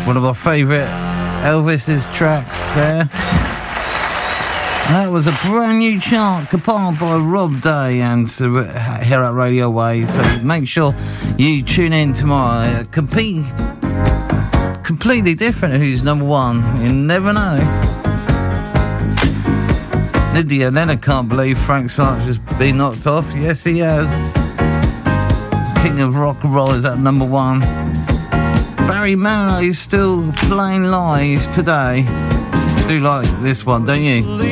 One of our favourite Elvis's tracks there. That was a brand new chart compiled by Rob Day and here at Radio Way. So make sure you tune in tomorrow. Completely different who's number one. You never know. Lydia Leonard can't believe Frank Sinatra's been knocked off. Yes, he has. King of Rock and Roll is at number one. Barry Manilow is still playing live today. Do like this one, don't you?